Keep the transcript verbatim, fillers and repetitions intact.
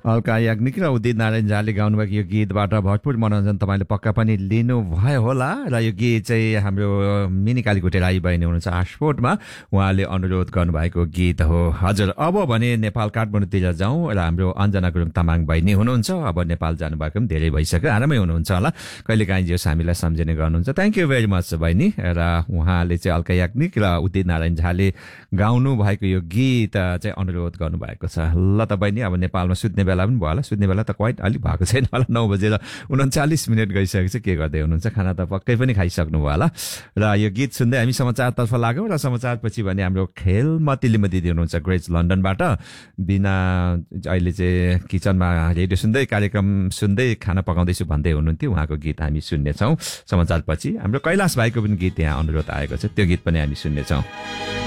अलका याग्निक र उदित नारायण झाले गाउनुभएको यो गीतबाट भरपूर मनोरञ्जन तपाईँले पक्का पनि लिनुभयो होला र यो गीत चाहिँ हाम्रो मिनी कालीकोटे राई बहिनी हुनुहुन्छ आशपोर्टमा उहाँले अनुरोध गर्नुभएको गीत हो। हजुर, अब भने नेपाल काठमाडौँतिर जाउँ र हाम्रो अञ्जना गुरुङ तामाङ बहिनी हुनुहुन्छ। अब नेपाल जानुभएको पनि धेरै भइसक्यो, आरामै हुनुहुन्छ होला, कहिले काहीँ जे हामीलाई सम्झिने गर्नुहुन्छ। थ्याङ्क यू भेरी मच बहिनी। र उहाँले चाहिँ अलका याग्निक र उदित नारायण झाले गाउनु भएको यो गीत चाहिँ अनुरोध गर्नुभएको छ। ल त बहिनी, अब नेपालमा सुत्ने बेला पनि भयो होला, सुत्ने बेला त क्वाइट अलिक भएको छैन होला, नौ बजेर उन्चालिस मिनट गइसकेको छ। के गर्दै हुनुहुन्छ? खाना त पक्कै पनि खाइसक्नु भयो होला। र यो गीत सुन्दै हामी समाचारतर्फ लाग्यौँ र समाचारपछि भने हाम्रो खेलमती लिम्बू दिदी हुनुहुन्छ ग्रेज लन्डनबाट। बिना अहिले चाहिँ किचनमा रेडियो सुन्दै कार्यक्रम सुन्दै खाना पकाउँदैछु भन्दै हुनुहुन्थ्यो, उहाँको गीत हामी सुन्नेछौँ समाचारपछि। हाम्रो कैलाश भाइको पनि गीत यहाँ अनुरोध आएको छ, त्यो गीत पनि हामी सुन्नेछौँ।